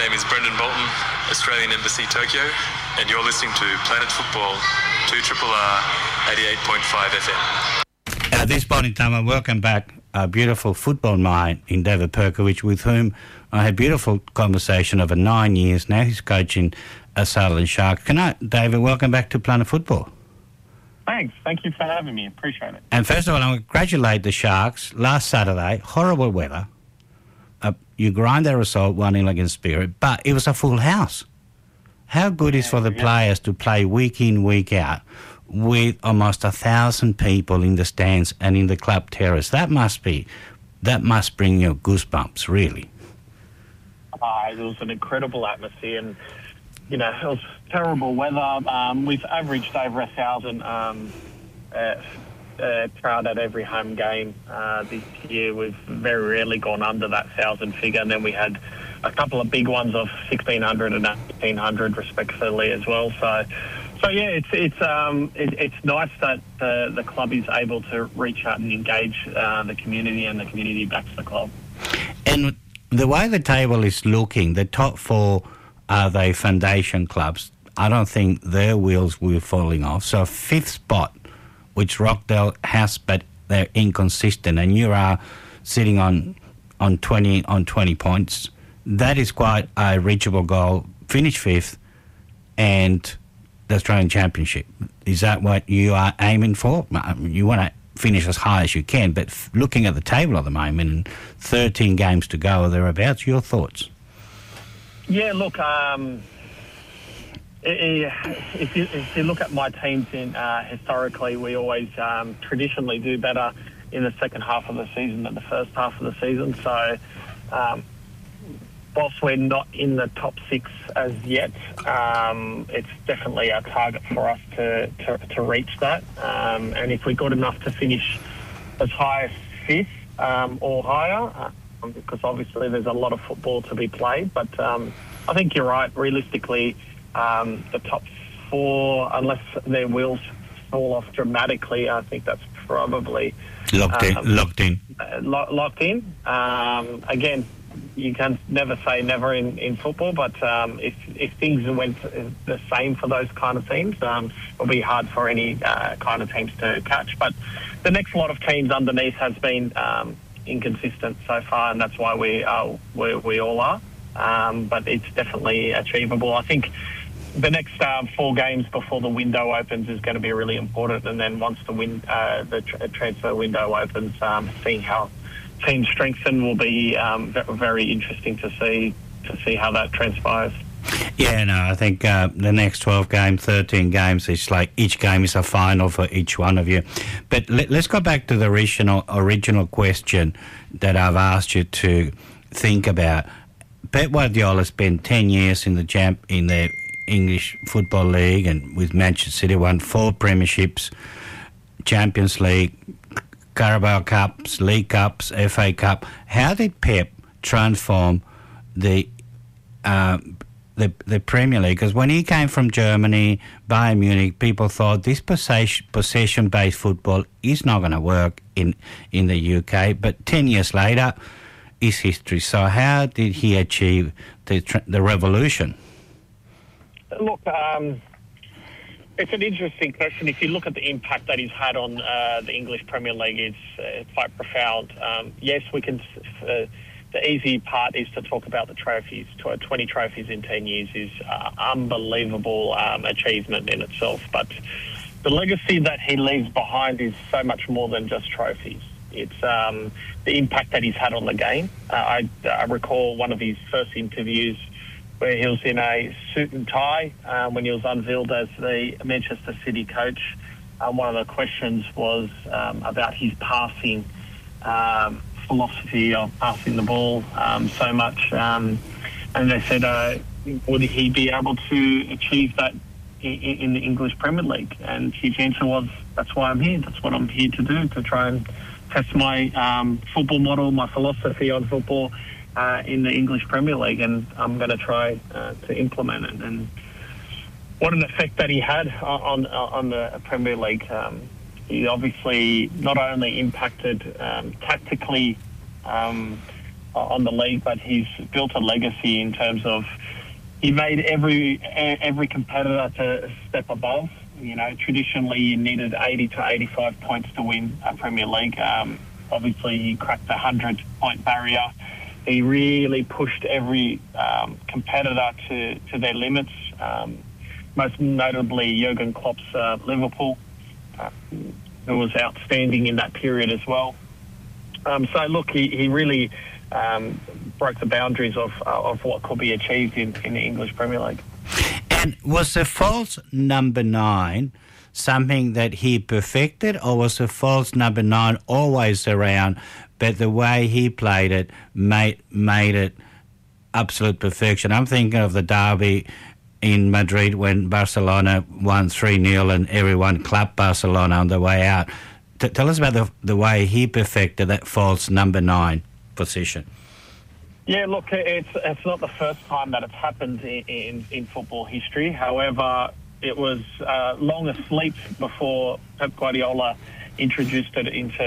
name is Brendan Bolton, Australian Embassy, Tokyo, and you're listening to Planet Football, 2RRR 88.5 FM. At this point in time, I welcome back a beautiful football mind in David Perkovich, with whom I had a beautiful conversation over 9 years. Now he's coaching a Sutherland Sharks. David, welcome back to Planet Football. Thanks. Thank you for having me. Appreciate it. And first of all, I want to congratulate the Sharks. Last Saturday, horrible weather. You grind their result 1-0 against Spirit, but it was a full house. How good is for the players to play week in, week out with almost 1,000 people in the stands and in the club terrace? That must bring you goosebumps, really. It was an incredible atmosphere, and it was terrible weather. We've averaged over 1,000 crowd at every home game this year. We've very rarely gone under that 1,000 figure, and then we had a couple of big ones of 1,600 and 1,800 respectively as well. So yeah, it's nice that the club is able to reach out and engage the community, and the community backs the club. And the way the table is looking, the top four are the foundation clubs. I don't think their wheels were falling off. So fifth spot, which Rockdale has, but they're inconsistent, and you are sitting on 20 points. That is quite a reachable goal. Finish fifth and the Australian Championship. Is that what you are aiming for? You want to finish as high as you can, but looking at the table at the moment, 13 games to go or thereabouts, your thoughts? Yeah, look, if you look at my teams historically, we always traditionally do better in the second half of the season than the first half of the season. So whilst we're not in the top six as yet, it's definitely a target for us to reach that. And if we're good enough to finish as high as fifth or higher, because obviously there's a lot of football to be played, but I think you're right. Realistically, the top four, unless their wheels fall off dramatically, I think that's probably locked in. Again, you can never say never in football, but if things went the same for those kind of teams, it'll be hard for any kind of teams to catch. But the next lot of teams underneath has been inconsistent so far, and that's why we all are. But it's definitely achievable. I think the next 4 games before the window opens is going to be really important, and then once the transfer window opens, seeing how teams strengthen will be very interesting to see how that transpires. Yeah, no, I think the next 12 games, 13 games, it's like each game is a final for each one of you. But let's go back to the original question that I've asked you to think about. Pep Guardiola spent 10 years in the English Football League, and with Manchester City won 4 premierships, Champions League, Carabao Cups, League Cups, FA Cup. How did Pep transform the Premier League? Because when he came from Germany, Bayern Munich, people thought this possession-based football is not going to work in the UK. But 10 years later is history. So how did he achieve the revolution? Look, it's an interesting question. If you look at the impact that he's had on the English Premier League, it's quite profound. Yes, we can. The easy part is to talk about the trophies. 20 trophies in 10 years is unbelievable achievement in itself. But the legacy that he leaves behind is so much more than just trophies. It's the impact that he's had on the game. I recall one of his first interviews where he was in a suit and tie when he was unveiled as the Manchester City coach. One of the questions was about his passing philosophy of passing the ball so much. And they said, would he be able to achieve that in the English Premier League? And his answer was, that's why I'm here. That's what I'm here to do, to try and test my football model, my philosophy on football in the English Premier League, and I'm going to try to implement it. And what an effect that he had on the Premier League. He obviously not only impacted tactically on the league, but he's built a legacy in terms of he made every competitor to step above. You know, traditionally you needed 80 to 85 points to win a Premier League. Obviously, he cracked the 100-point barrier. He really pushed every competitor to their limits. Most notably, Jurgen Klopp's Liverpool, who was outstanding in that period as well. So, look, he really broke the boundaries of what could be achieved in the English Premier League. And was the false number 9 something that he perfected, or was the false number 9 always around, but the way he played it made it absolute perfection? I'm thinking of the derby in Madrid when Barcelona won 3-0 and everyone clapped Barcelona on the way out. Tell us about the way he perfected that false number 9 position. Yeah, look, it's not the first time that it's happened in football history. However, it was long asleep before Pep Guardiola introduced it into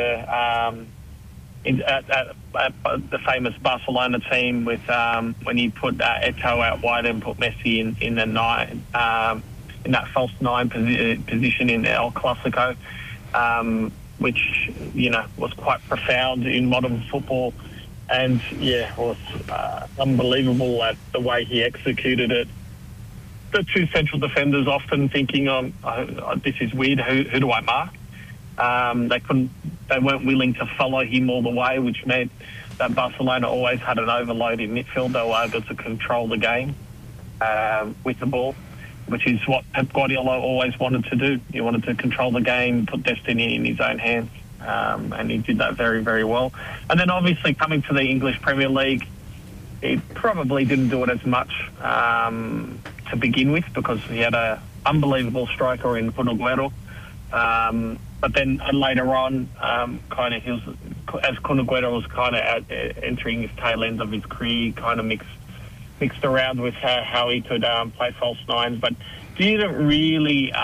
the famous Barcelona team with when he put Eto'o out wide and put Messi in the 9 in that false 9 position in El Clasico, which was quite profound in modern football. And, was unbelievable at the way he executed it. The two central defenders often thinking, this is weird, who do I mark? They weren't willing to follow him all the way, which meant that Barcelona always had an overload in midfield. They were able to control the game with the ball, which is what Pep Guardiola always wanted to do. He wanted to control the game, put destiny in his own hands. And he did that very, very well. And then obviously coming to the English Premier League, he probably didn't do it as much to begin with because he had an unbelievable striker in Kun Aguero. But then later on, as Kun Aguero was kind of entering his tail end of his career, kind of mixed around with how he could play false 9s, but didn't really...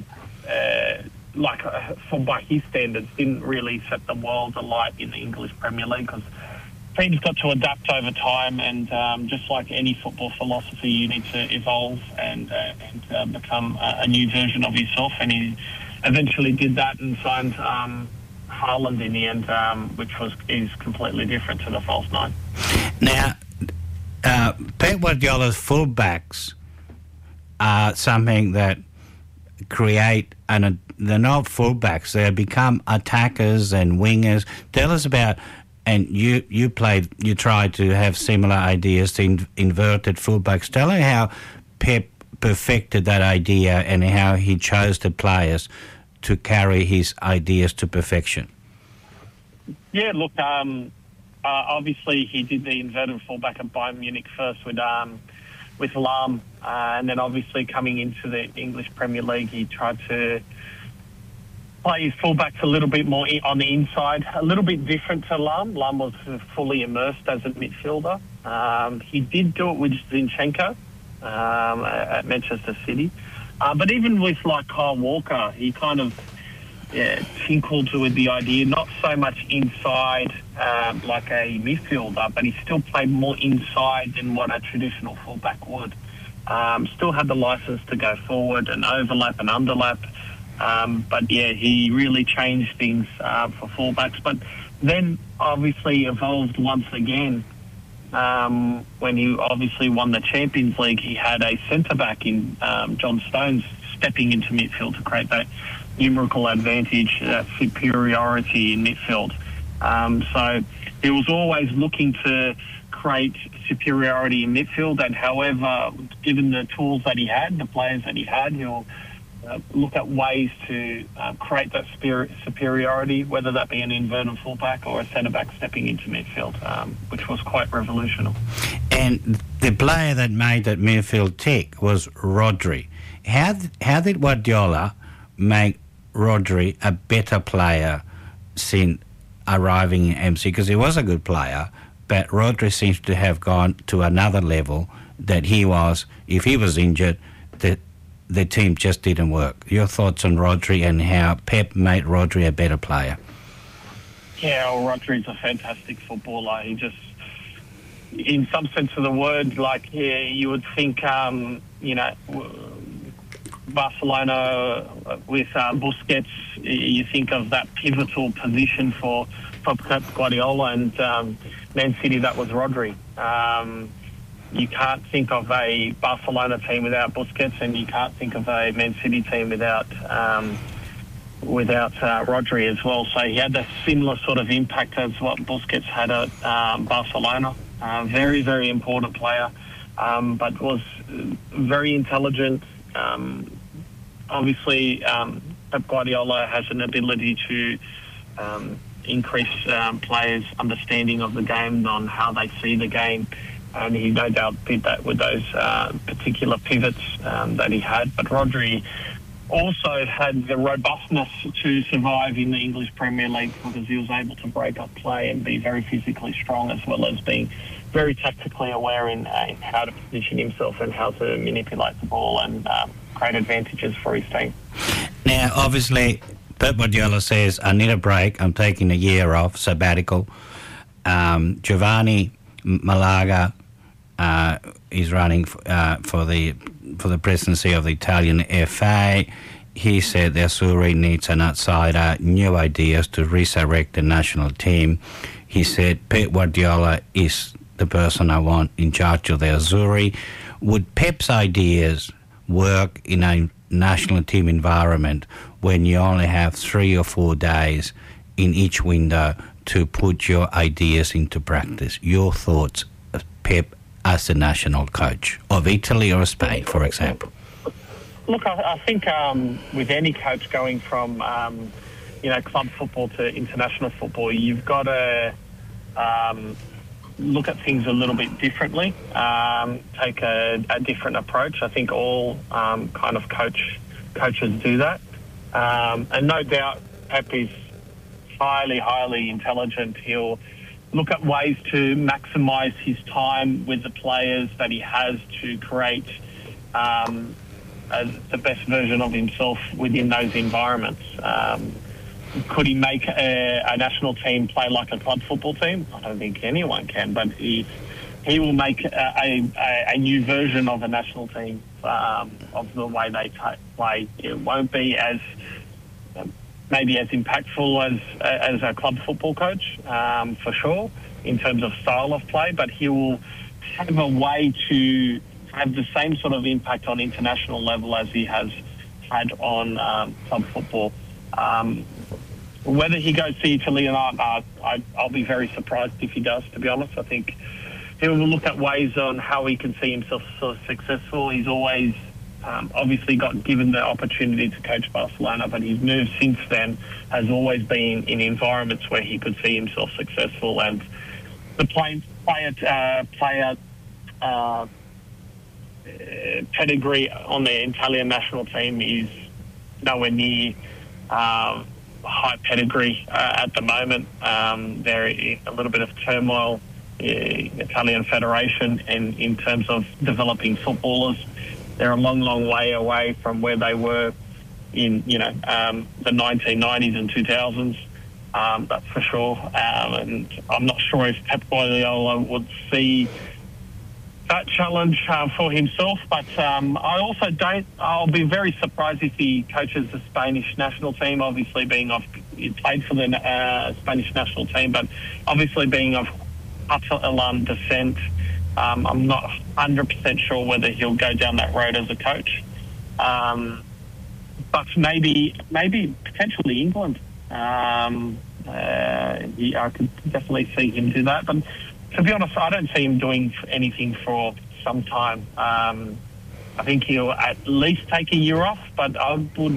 by his standards, didn't really set the world alight in the English Premier League because teams got to adapt over time, and just like any football philosophy, you need to evolve and become a new version of yourself. And he eventually did that and signed Haaland in the end, which is completely different to the false 9. Now, Pep Guardiola's fullbacks are something that create and they're not fullbacks, they become attackers and wingers. Tell us about, and you tried to have similar ideas to inverted fullbacks. Tell me how Pep perfected that idea and how he chose the players to carry his ideas to perfection. Yeah, look, obviously he did the inverted fullback at Bayern Munich first with Lahm, and then obviously coming into the English Premier League, he tried to play his fullbacks a little bit more on the inside, a little bit different to Lahm. Lahm was fully immersed as a midfielder. He did do it with Zinchenko at Manchester City. But even with Kyle Walker, he kind of tinkled with the idea, not so much inside like a midfielder, but he still played more inside than what a traditional fullback would. Still had the license to go forward and overlap and underlap. But he really changed things for fullbacks. But then obviously evolved once again when he obviously won the Champions League. He had a centre-back in John Stones stepping into midfield to create that numerical advantage, that superiority in midfield. So he was always looking to create superiority in midfield, and however, given the tools that he had, the players that he had, he'll look at ways to create that superiority, whether that be an inverted fullback or a centre-back stepping into midfield, which was quite revolutionary. And the player that made that midfield tick was Rodri. How did Guardiola make Rodri a better player since arriving in MC? Because he was a good player, but Rodri seems to have gone to another level that he was. If he was injured, the team just didn't work. Your thoughts on Rodri and how Pep made Rodri a better player? Yeah, well, Rodri's a fantastic footballer. He just in some sense of the word, like you would think, Barcelona with Busquets, you think of that pivotal position for Pep Guardiola, and Man City, that was Rodri. You can't think of a Barcelona team without Busquets, and you can't think of a Man City team without Rodri as well. So he had a similar sort of impact as what Busquets had at Barcelona. Very, very important player, but was very intelligent. Obviously, Pep Guardiola has an ability to increase players' understanding of the game, on how they see the game, and he no doubt did that with those particular pivots that he had. But Rodri also had the robustness to survive in the English Premier League, because he was able to break up play and be very physically strong, as well as being very tactically aware in how to position himself and how to manipulate the ball and create advantages for his team. Now, obviously, Pep Guardiola says, I need a break, I'm taking a year off, sabbatical. Giovanni Malaga is running for the presidency of the Italian FA. He said the Azzurri needs an outsider, new ideas to resurrect the national team. He said Pep Guardiola is the person I want in charge of the Azzurri. Would Pep's ideas work in a national team environment when you only have 3 or 4 days in each window to put your ideas into practice? Your thoughts, Pep, as the national coach of Italy or Spain, for example? Look, I think with any coach going from club football to international football, you've got to look at things a little bit differently, take a different approach. I think all kind of coaches do that, and no doubt Pep is highly, highly intelligent. He'll look at ways to maximise his time with the players that he has to create the best version of himself within those environments. Could he make a national team play like a club football team? I don't think anyone can, but he will make a new version of a national team of the way they play. It won't be as maybe as impactful as a club football coach, for sure, in terms of style of play, but he will have a way to have the same sort of impact on international level as he has had on club football. Whether he goes to Italy or not, I'll be very surprised if he does, to be honest. I think he will look at ways on how he can see himself sort of successful. He's always obviously got given the opportunity to coach Barcelona, but his move since then has always been in environments where he could see himself successful, and the player pedigree on the Italian national team is nowhere near high pedigree at the moment. There is a little bit of turmoil in Italian Federation, and in terms of developing footballers, they're a long, long way away from where they were in the 1990s and 2000s. That's for sure. And I'm not sure if Pep Guardiola would see that challenge for himself, but I'll be very surprised if he coaches the Spanish national team, obviously he played for the Spanish national team, but obviously being of Catalan descent, I'm not 100% sure whether he'll go down that road as a coach. But maybe potentially England. I could definitely see him do that, but to be honest, I don't see him doing anything for some time. I think he'll at least take a year off, but I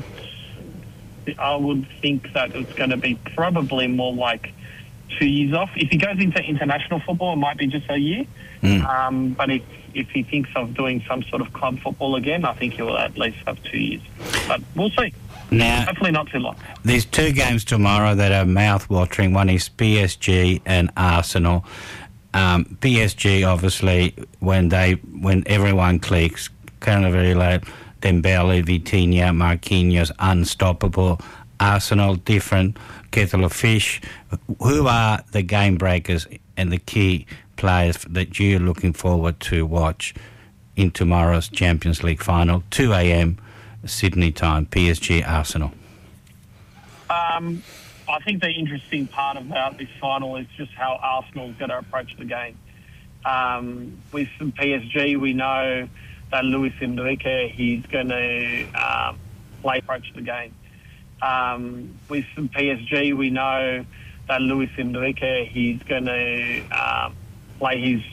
would think that it's going to be probably more like 2 years off. If he goes into international football, it might be just a year. But if he thinks of doing some sort of club football again, I think he'll at least have 2 years. But we'll see. Now, hopefully not too long. There's 2 games tomorrow that are mouth-watering. One is PSG and Arsenal. PSG, obviously, when everyone clicks, Cannavaro, Dembele, Vitinha, Marquinhos, unstoppable. Arsenal, different kettle of fish. Who are the game breakers and the key players that you're looking forward to watch in tomorrow's Champions League final, 2 a.m. Sydney time, PSG Arsenal? I think the interesting part about this final is just how Arsenal's going to approach the game. With PSG, we know that Luis Enrique, he's going to approach the game. With PSG, we know that Luis Enrique, he's going to play his